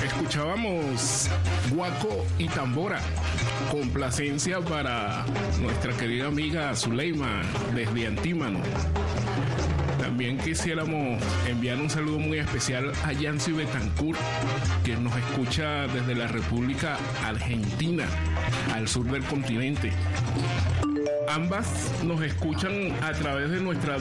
Escuchábamos Guaco y Tambora. Complacencia para nuestra querida amiga Zuleima desde Antímano. También quisiéramos enviar un saludo muy especial a Yancy Betancourt, que nos escucha desde la República Argentina, al sur del continente. Ambas nos escuchan a través de nuestra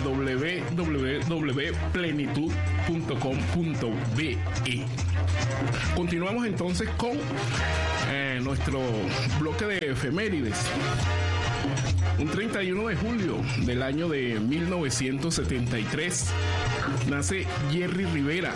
www.plenitud.com.be. Continuamos entonces con nuestro bloque de efemérides. Un 31 de julio del año de 1973 nace Jerry Rivera,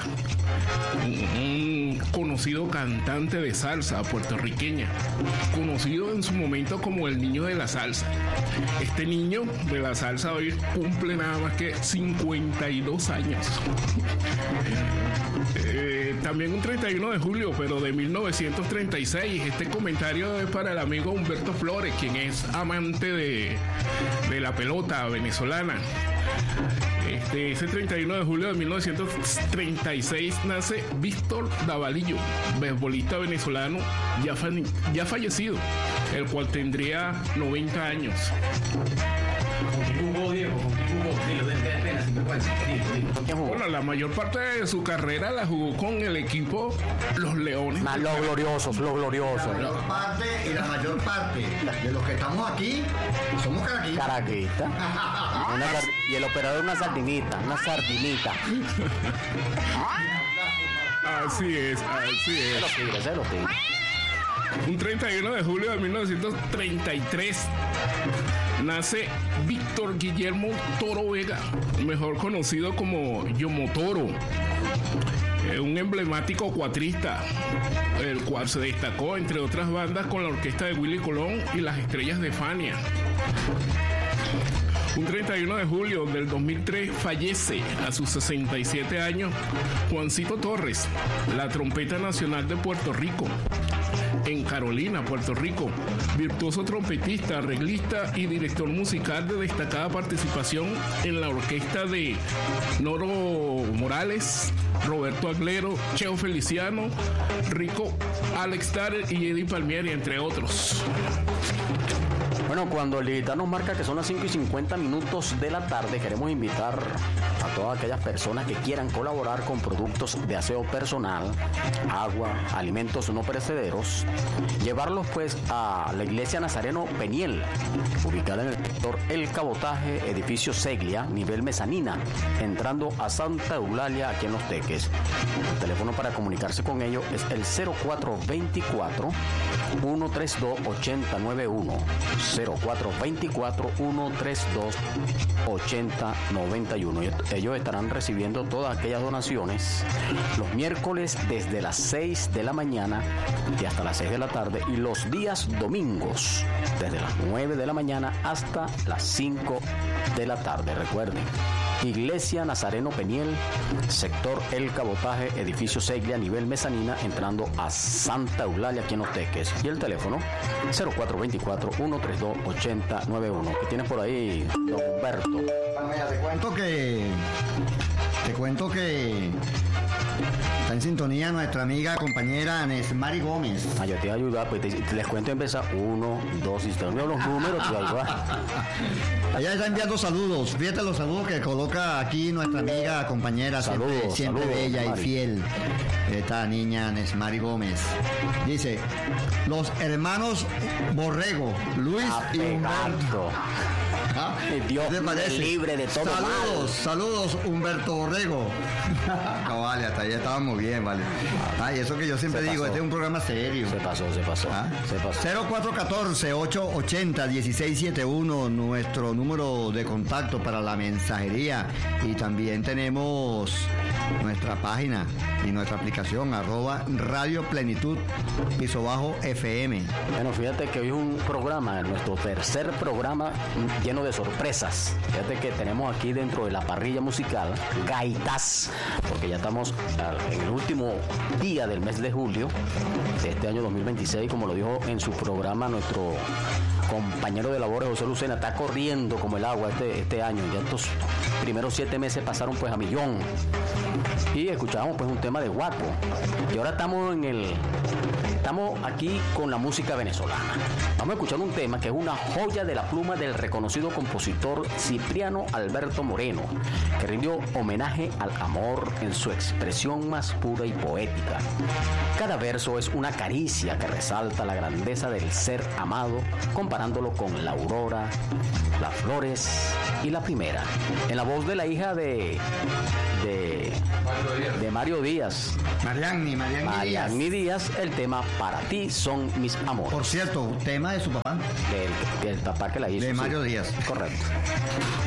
un conocido cantante de salsa puertorriqueña, conocido en su momento como el niño de la salsa. Este niño de la salsa hoy cumple nada más que 52 años. También un 31 de julio, pero de 1936. Este comentario es para el amigo Humberto Flores, quien es amante de la pelota venezolana. Ese 31 de julio de 1936 nace Víctor Davalillo, beisbolista venezolano ya fallecido, el cual tendría 90 años. Bueno, la mayor parte de su carrera la jugó con el equipo Los Leones. Los gloriosos. La mayor parte de los que estamos aquí somos caraquistas. Y el operador una sardinita. Así es. Se los tigres. Un 31 de julio de 1933 nace Víctor Guillermo Toro Vega, mejor conocido como Yomo Toro, un emblemático cuatrista, el cual se destacó entre otras bandas con la orquesta de Willy Colón y las Estrellas de Fania. Un 31 de julio del 2003 fallece a sus 67 años Juancito Torres, la trompeta nacional de Puerto Rico, en Carolina, Puerto Rico, virtuoso trompetista, arreglista y director musical de destacada participación en la orquesta de Noro Morales, Roberto Aglero, Cheo Feliciano, Rico Alex Tarer y Eddie Palmieri, entre otros. Bueno, cuando el digital nos marca que son las 5:50 de la tarde, queremos invitar a todas aquellas personas que quieran colaborar con productos de aseo personal, agua, alimentos no perecederos, llevarlos pues a la iglesia Nazareno Peniel, ubicada en el sector El Cabotaje, edificio Seglia, nivel mezanina, entrando a Santa Eulalia, aquí en Los Teques. El teléfono para comunicarse con ellos es el 0424-132-8091. 0424-132-8091. Ellos estarán recibiendo todas aquellas donaciones los miércoles desde las 6 de la mañana y hasta las 6 de la tarde, y los días domingos desde las 9 de la mañana hasta las 5 de la tarde. Recuerden, Iglesia Nazareno Peniel, sector El Cabotaje, edificio Seglia, nivel mezanina, entrando a Santa Eulalia, aquí en Los Teques. Y el teléfono 0424-132-8091. ¿Qué tienes por ahí, don Humberto? Bueno, mira, te cuento que está en sintonía nuestra amiga, compañera Nesmari Gómez. Yo te voy a ayudar, pues les cuento, empezar 1, 2, y te envío los números, te voy a ayudar. Ella está enviando saludos. Fíjate los saludos que coloca aquí nuestra amiga, compañera, siempre bella y fiel. Esta niña Nesmari Gómez. Dice, los hermanos Borrego, Luis y Humberto. Dios me libre de todo mal. Saludos, Humberto Borrego. No, vale, hasta ahí estábamos bien, vale. Ay, eso que yo siempre digo, este es un programa serio. Se pasó. 0414-880-1671, nuestro número de contacto para la mensajería. Y también tenemos nuestra página y nuestra aplicación @Radio Plenitud _FM. Bueno, fíjate que hoy es un programa, nuestro tercer programa, lleno de sorpresas. Fíjate que tenemos aquí dentro de la parrilla musical gaitas, porque ya estamos en el último día del mes de julio de este año 2026, como lo dijo en su programa nuestro compañero de labores José Lucena está corriendo como el agua este año. Ya estos primeros 7 meses pasaron pues a millón. Y escuchábamos pues un tema de Guaco. Y ahora estamos aquí con la música venezolana. Vamos a escuchar un tema que es una joya de la pluma del reconocido compositor Cipriano Alberto Moreno, que rindió homenaje al amor en su expresión más pura y poética. Cada verso es una caricia que resalta la grandeza del ser amado, comparándolo con la aurora, las flores y la primera. En la voz de la hija de Mario Díaz. Marianny Díaz, el tema Para ti son mis amores. Por cierto, tema de su papá. Del papá que la hizo. De Mario Díaz. Correcto.